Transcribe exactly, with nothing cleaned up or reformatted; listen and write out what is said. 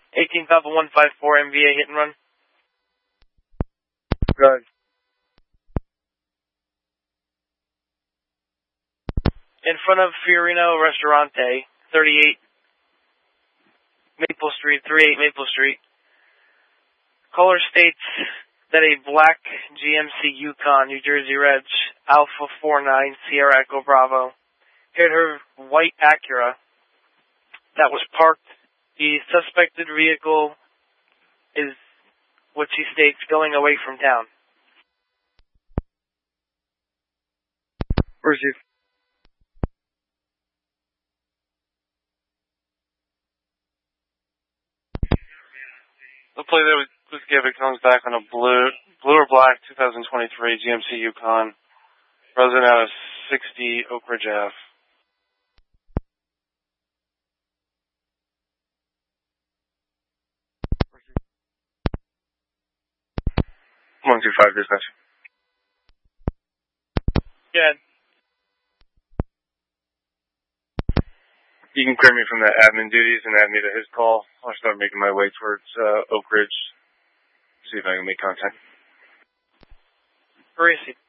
eighteen Papa one five four M V A hit and run. Good. In front of Fiorino Ristorante, thirty-eight Maple Street, thirty-eight Maple Street. Caller states that a black G M C Yukon, New Jersey Reg, Alpha four nine Sierra Echo Bravo, hit her white Acura that was parked. The suspected vehicle is, what she states, going away from town. Receive. The play that was given comes back on a blue, blue or black two thousand twenty-three G M C Yukon, resident out of sixty Oak Ridge Ave. one two five, dispatch. Good. You can clear me from the admin duties and add me to his call. I'll start making my way towards uh, Oak Ridge. See if I can make contact. Where is he?